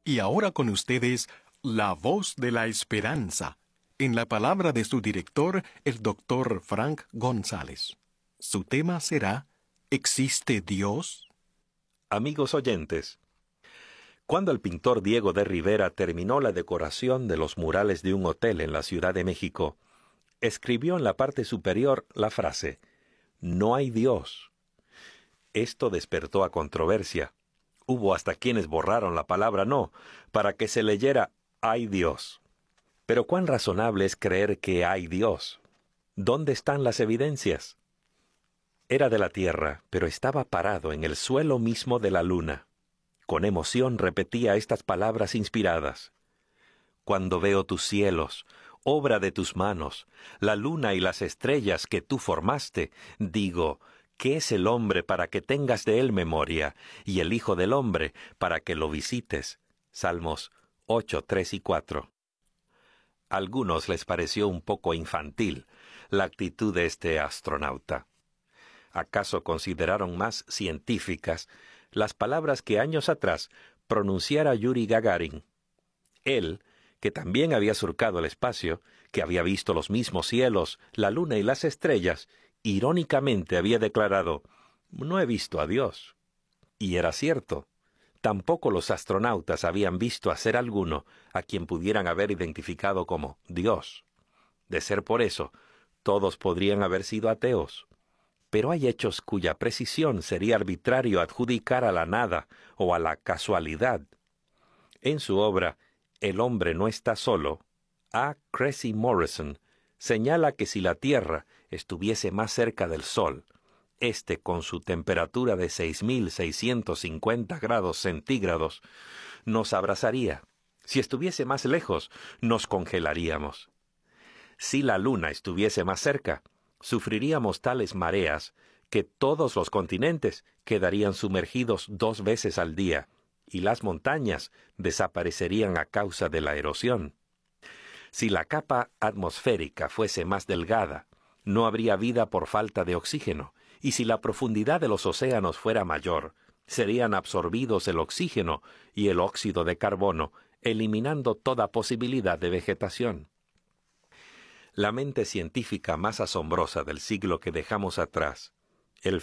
Y ahora con ustedes, La Voz de la Esperanza, en la palabra de su director, el Dr. Frank González. Su tema será ¿Existe Dios? Amigos oyentes, cuando el pintor Diego de Rivera terminó la decoración de los murales de un hotel en la Ciudad de México, escribió en la parte superior la frase, «No hay Dios». Esto despertó a controversia. Hubo hasta quienes borraron la palabra «no» para que se leyera «hay Dios». Pero cuán razonable es creer que hay Dios. ¿Dónde están las evidencias? Era de la tierra, pero estaba parado en el suelo mismo de la luna. Con emoción repetía estas palabras inspiradas. Cuando veo tus cielos, obra de tus manos, la luna y las estrellas que tú formaste, digo, ¿qué es el hombre para que tengas de él memoria, y el hijo del hombre para que lo visites? Salmos 8, 3 y 4. A algunos les pareció un poco infantil la actitud de este astronauta. ¿Acaso consideraron más científicas las palabras que años atrás pronunciara Yuri Gagarin? Él, que también había surcado el espacio, que había visto los mismos cielos, la luna y las estrellas, irónicamente había declarado, «No he visto a Dios». Y era cierto. Tampoco los astronautas habían visto a ser alguno a quien pudieran haber identificado como Dios. De ser por eso, todos podrían haber sido ateos. Pero hay hechos cuya precisión sería arbitrario adjudicar a la nada o a la casualidad. En su obra, El hombre no está solo, A. Cressy Morrison señala que si la Tierra estuviese más cerca del Sol, este con su temperatura de 6.650 grados centígrados, nos abrazaría. Si estuviese más lejos, nos congelaríamos. Si la Luna estuviese más cerca, sufriríamos tales mareas que todos los continentes quedarían sumergidos 2 veces al día, y las montañas desaparecerían a causa de la erosión. Si la capa atmosférica fuese más delgada, no habría vida por falta de oxígeno, y si la profundidad de los océanos fuera mayor, serían absorbidos el oxígeno y el óxido de carbono, eliminando toda posibilidad de vegetación. La mente científica más asombrosa del siglo que dejamos atrás